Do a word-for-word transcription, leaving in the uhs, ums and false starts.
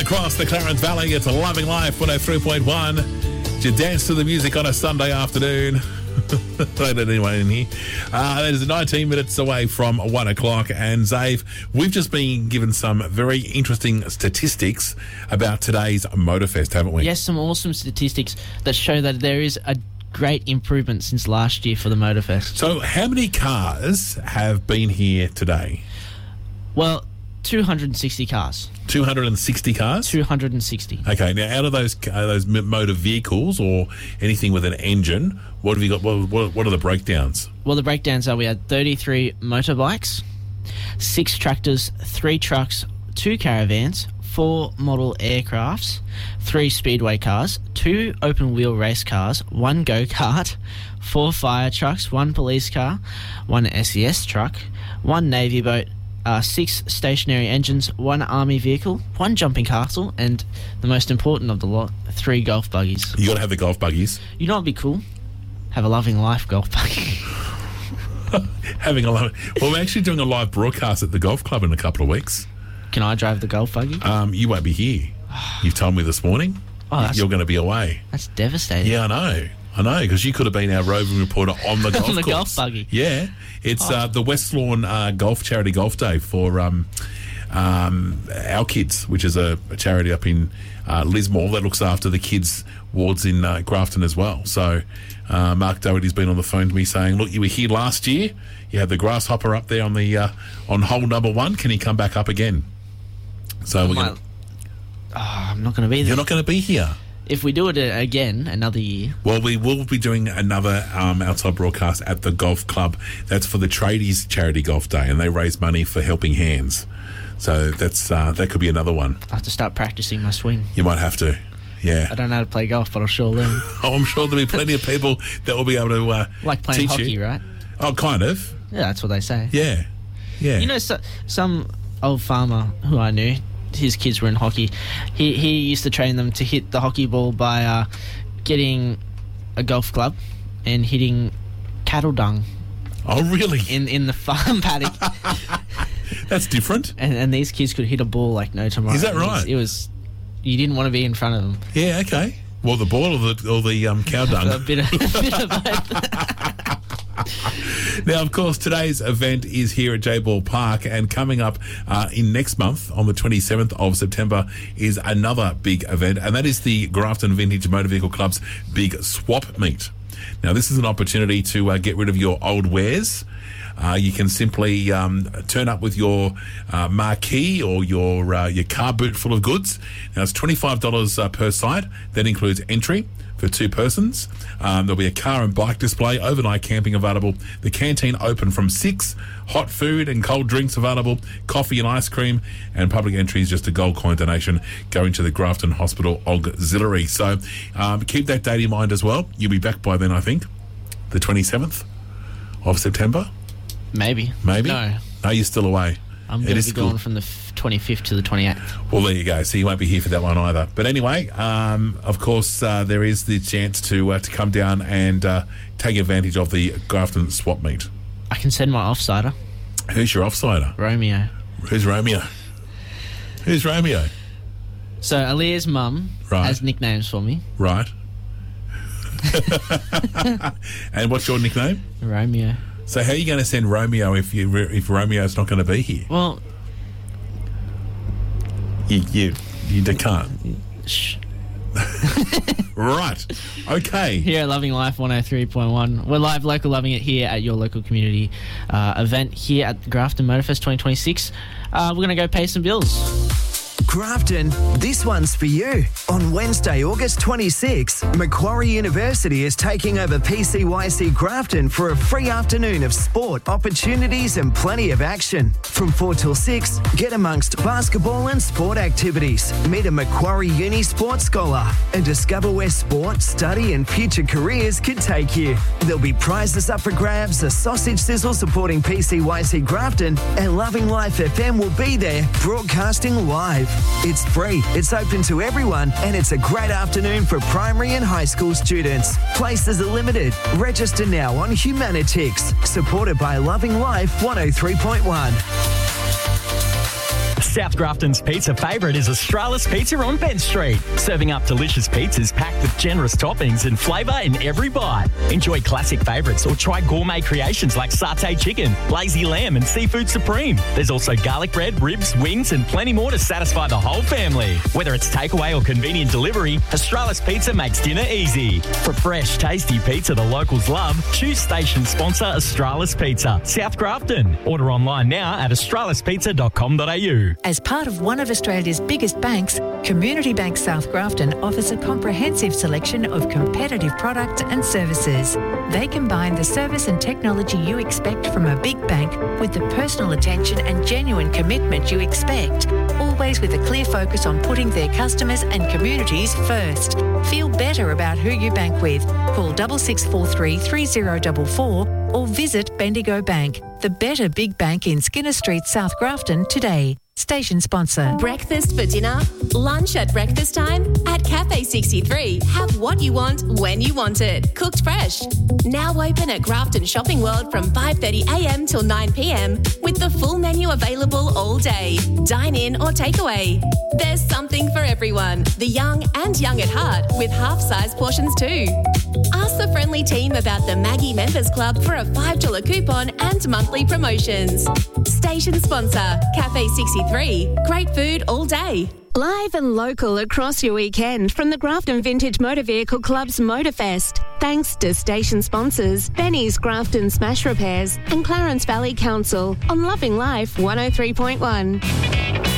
across the Clarence Valley. It's a Loving Life one oh three point one. Did you dance to the music on a Sunday afternoon? I don't know anyone in here. Uh, that is nineteen minutes away from one o'clock. And Zave, we've just been given some very interesting statistics about today's Motorfest, haven't we? Yes, some awesome statistics that show that there is a great improvement since last year for the Motorfest. So how many cars have been here today? Well, two hundred sixty cars. two hundred sixty cars? two hundred sixty. Okay, now out of those uh, those m- motor vehicles or anything with an engine, what have you got? What, what, what are the breakdowns? Well, the breakdowns are we had thirty-three motorbikes, six tractors, three trucks, two caravans, four model aircrafts, three speedway cars, two open-wheel race cars, one go-kart, four fire trucks, one police car, one S E S truck, one navy boat, Uh, six stationary engines, one army vehicle, one jumping castle, and the most important of the lot, three golf buggies. You got to have the golf buggies. You know what'd be cool? Have a Loving Life golf buggy. Having a live, well, we're actually doing a live broadcast at the golf club in a couple of weeks. Can I drive the golf buggy? Um, you won't be here. You've told me this morning. Oh, that's, you're going to be away. That's devastating. Yeah, I know. I know, because you could have been our roving reporter on the golf on the course. golf buggy. Yeah. It's oh. uh, the West Lawn uh, Golf Charity Golf Day for um, um, our kids, which is a, a charity up in uh, Lismore that looks after the kids' wards in uh, Grafton as well. So uh, Mark Doherty's been on the phone to me saying, look, you were here last year. You had the grasshopper up there on the uh, on hole number one. Can he come back up again? So we're going to... Oh, I'm not going to be there. You're not going to be here. If we do it again another year. Well, we will be doing another um, outside broadcast at the golf club. That's for the Tradies Charity Golf Day, and they raise money for Helping Hands. So that's uh, that could be another one. I have to start practicing my swing. You might have to, yeah. I don't know how to play golf, but I'll sure learn. Oh, I'm sure there'll be plenty of people that will be able to uh, like playing teach hockey, you. right? Oh, kind of. Yeah, that's what they say. Yeah, yeah. You know, so, some old farmer who I knew, his kids were in hockey. He he used to train them to hit the hockey ball by uh, getting a golf club and hitting cattle dung. Oh, really? In in the farm paddock. That's different. And and these kids could hit a ball like no tomorrow. Is that right? It was, it was you didn't want to be in front of them. Yeah. Okay. Well, the ball or the or the um, cow dung. a bit of, a bit of both. Now, of course, today's event is here at J-Ball Park, and coming up uh, in next month, on the twenty-seventh of September, is another big event, and that is the Grafton Vintage Motor Vehicle Club's big swap meet. Now, this is an opportunity to uh, get rid of your old wares. Uh, you can simply um, turn up with your uh, marquee or your uh, your car boot full of goods. Now, it's twenty-five dollars uh, per site. That includes entry for two persons. Um, there'll be a car and bike display, overnight camping available, the canteen open from six, hot food and cold drinks available, coffee and ice cream, and public entry is just a gold coin donation going to the Grafton Hospital Auxiliary. So um, keep that date in mind as well. You'll be back by then, I think, the twenty-seventh of September. Maybe. Maybe? No. No, you're still away. I'm going to be gone from the twenty-fifth to the twenty-eighth. Well, there you go. So you won't be here for that one either. But anyway, um, of course, uh, there is the chance to uh, to come down and uh, take advantage of the Grafton swap meet. I can send my offsider. Who's your offsider? Romeo. Who's Romeo? Who's Romeo? So Aaliyah's mum right. has nicknames for me. Right. And what's your nickname? Romeo. So how are you going to send Romeo if you if Romeo's not going to be here? Well, you you you can't. Shh. Right. Okay. Here at Loving Life one oh three point one, we're live local loving it here at your local community uh, event here at the Grafton Motorfest twenty twenty-six. Uh, we're going to go pay some bills. Grafton, this one's for you. On Wednesday, August twenty-sixth, Macquarie University is taking over P C Y C Grafton for a free afternoon of sport, opportunities and plenty of action. From four till six, get amongst basketball and sport activities. Meet a Macquarie Uni sports scholar and discover where sport, study and future careers could take you. There'll be prizes up for grabs, a sausage sizzle supporting P C Y C Grafton, and Loving Life F M will be there broadcasting live. It's free, it's open to everyone, and it's a great afternoon for primary and high school students. Places are limited. Register now on Humanitix, supported by Loving Life one oh three point one. South Grafton's pizza favourite is Australis Pizza on Bent Street, serving up delicious pizzas packed with generous toppings and flavour in every bite. Enjoy classic favourites or try gourmet creations like satay chicken, lazy lamb and seafood supreme. There's also garlic bread, ribs, wings and plenty more to satisfy the whole family. Whether it's takeaway or convenient delivery, Australis Pizza makes dinner easy. For fresh, tasty pizza the locals love, choose station sponsor Australis Pizza, South Grafton. Order online now at australis pizza dot com dot a u. As part of one of Australia's biggest banks, Community Bank South Grafton offers a comprehensive selection of competitive products and services. They combine the service and technology you expect from a big bank with the personal attention and genuine commitment you expect, always with a clear focus on putting their customers and communities first. Feel better about who you bank with. Call six six four three, three zero four four or visit Bendigo Bank, the better big bank in Skinner Street, South Grafton today. Station sponsor. Breakfast for dinner? Lunch at breakfast time? At Cafe sixty-three, have what you want when you want it. Cooked fresh. Now open at Grafton Shopping World from five thirty a m till nine p m with the full menu available all day. Dine in or takeaway. There's something for everyone, the young and young at heart, with half-size portions too. Ask the friendly team about the Maggie Members Club for a five dollars coupon and monthly promotions. Station sponsor, Cafe sixty-three. Great food all day. Live and local across your weekend from the Grafton Vintage Motor Vehicle Club's Motorfest. Thanks to station sponsors Benny's Grafton Smash Repairs and Clarence Valley Council on Loving Life one oh three point one.